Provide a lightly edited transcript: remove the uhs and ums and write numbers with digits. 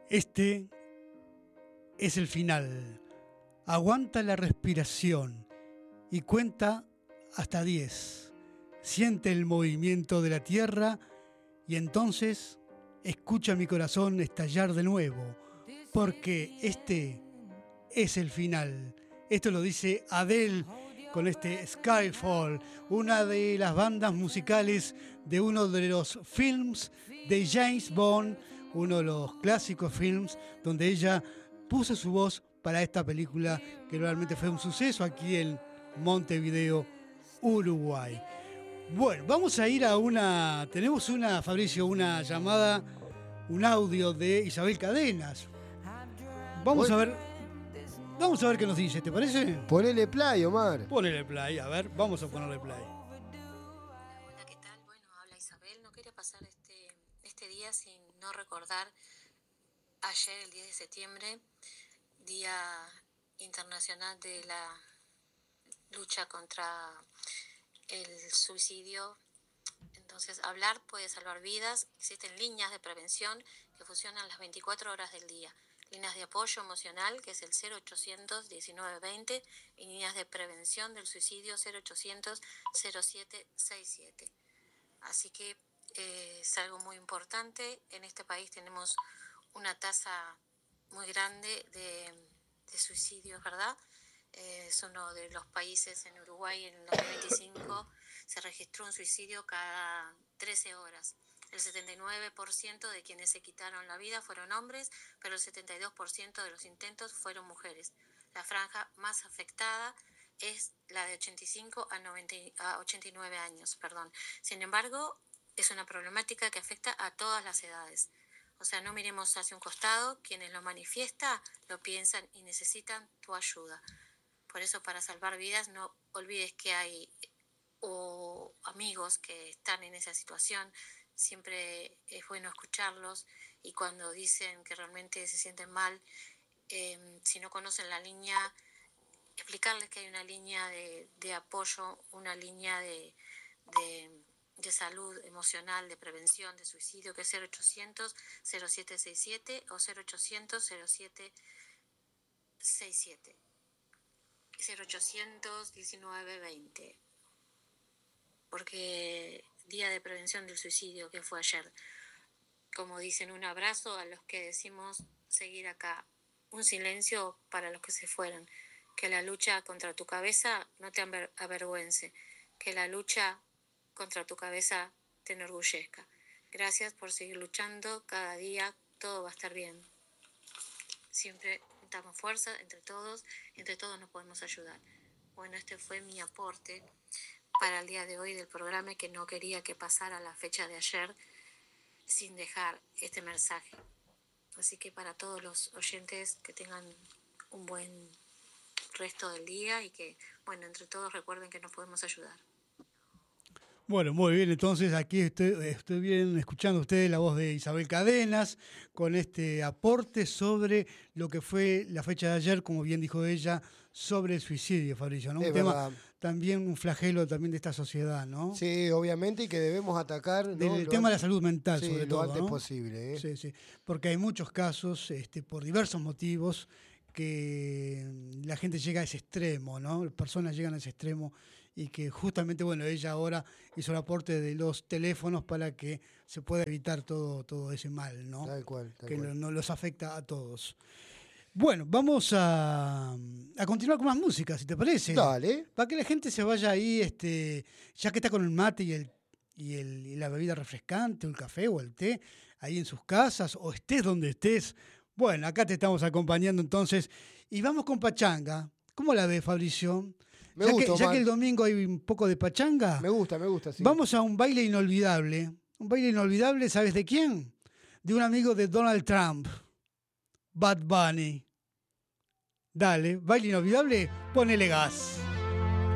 Este es el final. Aguanta la respiración y cuenta hasta 10. Siente el movimiento de la tierra y entonces escucha mi corazón estallar de nuevo, porque este es el final. Esto lo dice Adele con este Skyfall, una de las bandas musicales de uno de los films de James Bond, uno de los clásicos films donde ella puso su voz para esta película que realmente fue un suceso aquí en Montevideo, Uruguay. Bueno, vamos a ir a tenemos Fabricio, una llamada, un audio de Isabel Cadenas. Vamos a ver qué nos dice, ¿te parece? Ponele play, Omar. Ponele play, a ver, vamos a ponerle play. Hola, ¿qué tal? Bueno, habla Isabel. No quería pasar este día sin no recordar ayer, el 10 de septiembre, Día Internacional de la Lucha contra el Suicidio. Entonces, hablar puede salvar vidas. Existen líneas de prevención que funcionan las 24 horas del día. Líneas de apoyo emocional, que es el 0800 1920, y líneas de prevención del suicidio 0800 0767. Así que es algo muy importante. En este país tenemos una tasa muy grande de suicidios, ¿verdad? Es uno de los países. En Uruguay en el 2025 se registró un suicidio cada 13 horas. El 79% de quienes se quitaron la vida fueron hombres, pero el 72% de los intentos fueron mujeres. La franja más afectada es la de 85 a 89 años. Sin embargo, es una problemática que afecta a todas las edades. O sea, no miremos hacia un costado. Quienes lo manifiestan, lo piensan y necesitan tu ayuda. Por eso, para salvar vidas, no olvides que hay amigos que están en esa situación. Siempre es bueno escucharlos, y cuando dicen que realmente se sienten mal, si no conocen la línea, explicarles que hay una línea de apoyo, una línea de salud emocional, de prevención de suicidio, que es 0800 0767 o 0800 0767, 0800 1920. Porque Día de Prevención del Suicidio, que fue ayer. Como dicen, un abrazo a los que decimos seguir acá, un silencio para los que se fueron. Que la lucha contra tu cabeza no te avergüence, que la lucha contra tu cabeza te enorgullezca. Gracias por seguir luchando. Cada día todo va a estar bien. Siempre damos fuerza entre todos nos podemos ayudar. Bueno, este fue mi aporte para el día de hoy del programa, que no quería que pasara la fecha de ayer sin dejar este mensaje. Así que para todos los oyentes, que tengan un buen resto del día y que, bueno, entre todos recuerden que nos podemos ayudar. Bueno, muy bien, entonces aquí estoy bien escuchando ustedes la voz de Isabel Cadenas con este aporte sobre lo que fue la fecha de ayer, como bien dijo ella, sobre el suicidio, Fabricio, ¿no? Un tema también, un flagelo también de esta sociedad, ¿no? Sí, obviamente, y que debemos atacar, ¿no? El tema de la salud mental, sí, sobre todo, lo antes ¿no? posible, ¿eh? Sí, sí, porque hay muchos casos, por diversos motivos, que la gente llega a ese extremo, ¿no? Personas llegan a ese extremo, y que justamente, bueno, ella ahora hizo el aporte de los teléfonos para que se pueda evitar todo ese mal, ¿no? Tal cual. Que no los afecta a todos. Bueno, vamos a continuar con más música, si te parece. Dale. Para que la gente se vaya ahí, ya que está con el mate y la bebida refrescante, o el café o el té, ahí en sus casas, o estés donde estés. Bueno, acá te estamos acompañando entonces. Y vamos con pachanga. ¿Cómo la ves, Fabricio? Ya que el domingo hay un poco de pachanga. Me gusta, sí. Vamos a un baile inolvidable. Un baile inolvidable, ¿sabes de quién? De un amigo de Donald Trump. Bad Bunny. Dale, baile inolvidable, ponele gas.